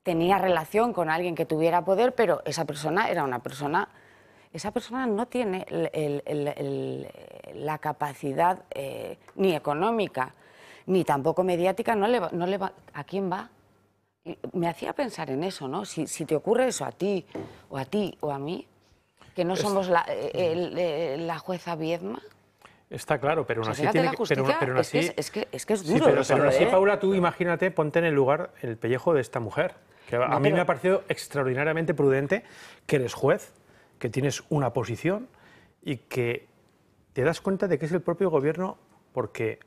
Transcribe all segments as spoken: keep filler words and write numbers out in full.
tenía relación con alguien que tuviera poder, pero esa persona era una persona... Esa persona no tiene el, el, el, el, la capacidad eh, ni económica, ni tampoco mediática, no le va, no le va, ¿a quién va? Y me hacía pensar en eso, ¿no? Si, si te ocurre eso a ti, o a ti, o a mí, que no somos la, el, el, la jueza Viedma. Está claro, pero aún o así sea, tiene que... Pero, pero aún así... Es que es, que, es que es duro. Sí, pero, eso, pero aún así, ¿eh? Paula, tú imagínate, ponte en el lugar, el pellejo de esta mujer, que a no, mí pero... me ha parecido extraordinariamente prudente que eres juez, que tienes una posición y que te das cuenta de que es el propio gobierno, porque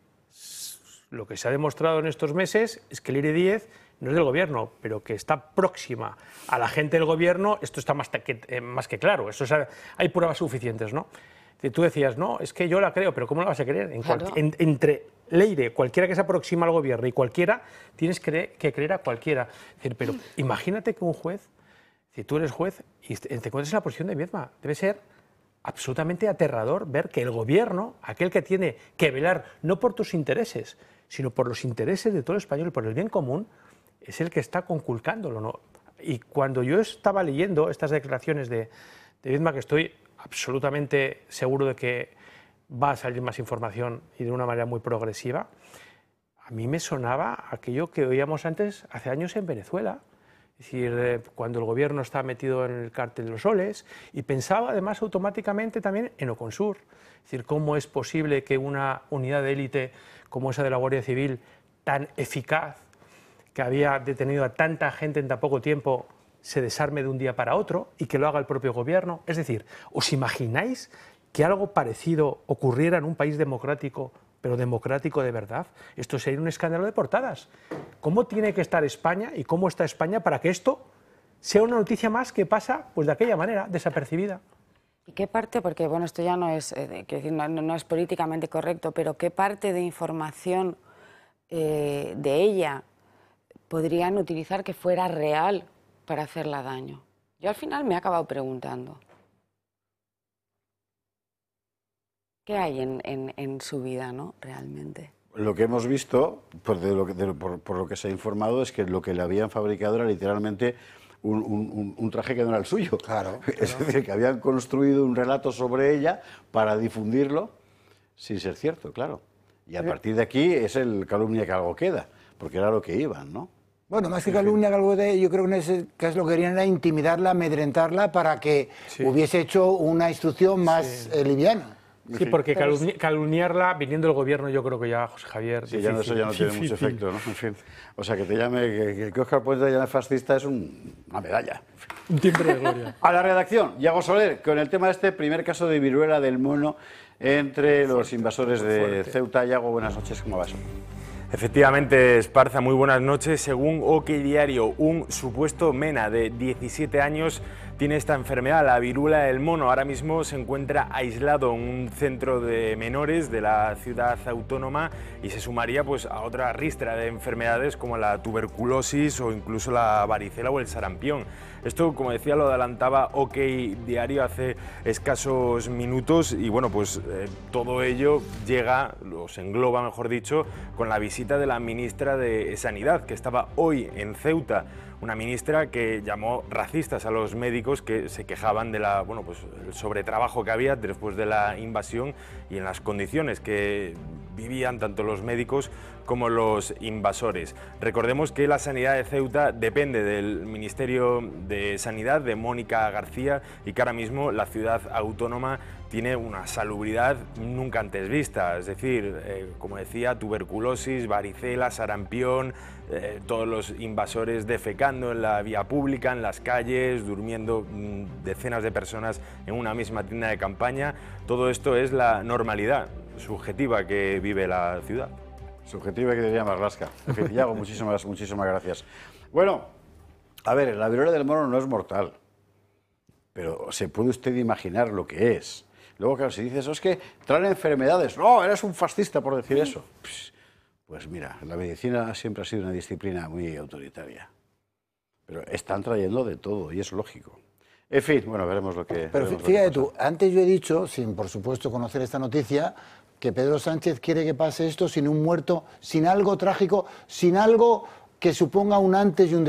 lo que se ha demostrado en estos meses es que Leire Díez no es del gobierno, pero que está próxima a la gente del gobierno, esto está más que, eh, más que claro, eso es, hay pruebas suficientes, ¿no? Tú decías, no, es que yo la creo, pero ¿cómo la vas a creer? En claro. en, entre Leire, cualquiera que se aproxima al gobierno y cualquiera, tienes que, que creer a cualquiera. Es decir, pero imagínate que un juez, si tú eres juez y te encuentras en la posición de Viedma, debe ser absolutamente aterrador ver que el gobierno, aquel que tiene que velar no por tus intereses, sino por los intereses de todo el español y por el bien común, es el que está conculcándolo, ¿no? Y cuando yo estaba leyendo estas declaraciones de, de Viedma, que estoy absolutamente seguro de que va a salir más información y de una manera muy progresiva, a mí me sonaba aquello que oíamos antes, hace años en Venezuela. Es decir, eh, cuando el gobierno está metido en el cártel de los soles, y pensaba además automáticamente también en Oconsur. Es decir, cómo es posible que una unidad de élite como esa de la Guardia Civil, tan eficaz, que había detenido a tanta gente en tan poco tiempo, se desarme de un día para otro y que lo haga el propio gobierno. Es decir, ¿os imagináis que algo parecido ocurriera en un país democrático, pero democrático de verdad? Esto sería un escándalo de portadas. ¿Cómo tiene que estar España y cómo está España para que esto sea una noticia más que pasa pues, de aquella manera, desapercibida? ¿Y qué parte, porque bueno, esto ya no es, eh, quiero decir, no, no es políticamente correcto, pero qué parte de información eh, de ella podrían utilizar que fuera real para hacerla daño? Yo al final me he acabado preguntando, ¿qué hay en, en, en su vida, ¿no? Realmente. Lo que hemos visto, por, de lo que, de, por, por lo que se ha informado, es que lo que le habían fabricado era literalmente un, un, un traje que no era el suyo. Claro, Es claro. decir, que habían construido un relato sobre ella para difundirlo sin ser cierto, claro. Y a partir de aquí es el calumnia que algo queda, porque era lo que iban, ¿no? Bueno, más que calumnia, algo de, yo creo que en ese caso lo que querían era intimidarla, amedrentarla para que sí. hubiese hecho una instrucción más sí. eh, liviana. Sí, porque calumni calumniarla viniendo del gobierno, yo creo que ya, José Javier... Sí, ya eso ya no tiene mucho efecto, ¿no? En fin, o sea, que te llame, que, que Óscar Puente te llame fascista es un, una medalla. Un timbre de gloria. A la redacción, Iago Soler, con el tema de este primer caso de viruela del mono entre los fuerte, invasores de fuerte. Ceuta. Iago, buenas noches, ¿cómo vas? Efectivamente, Esparza, muy buenas noches. Según OK Diario, un supuesto mena de diecisiete años tiene esta enfermedad, la viruela del mono. Ahora mismo se encuentra aislado en un centro de menores de la ciudad autónoma y se sumaría pues, a otra ristra de enfermedades como la tuberculosis o incluso la varicela o el sarampión. Esto, como decía, lo adelantaba OK Diario hace escasos minutos y bueno, pues eh, todo ello llega, los engloba mejor dicho, con la visita de la ministra de Sanidad, que estaba hoy en Ceuta. Una ministra que llamó racistas a los médicos que se quejaban de la, bueno, pues, el sobretrabajo que había después de la invasión y en las condiciones que vivían tanto los médicos como los invasores. Recordemos que la sanidad de Ceuta depende del Ministerio de Sanidad de Mónica García y que ahora mismo la ciudad autónoma tiene una salubridad nunca antes vista, es decir, eh, como decía, tuberculosis, varicela, sarampión, eh, todos los invasores defecando en la vía pública, en las calles, durmiendo mmm, decenas de personas en una misma tienda de campaña. Todo esto es la normalidad subjetiva que vive la ciudad. Subjetiva que diría Marlaska. En fin, Iago, muchísimas, muchísimas gracias. Bueno, a ver, la viruela del mono no es mortal, pero se puede usted imaginar lo que es. Luego, claro, si dices, oh, es que traen enfermedades, no, eres un fascista por decir eso. Pues, pues mira, la medicina siempre ha sido una disciplina muy autoritaria. Pero están trayendo de todo y es lógico. En fin, bueno, veremos lo que... Pero veremos fíjate lo que tú, antes yo he dicho, sin por supuesto conocer esta noticia, que Pedro Sánchez quiere que pase esto sin un muerto, sin algo trágico, sin algo que suponga un antes y un después.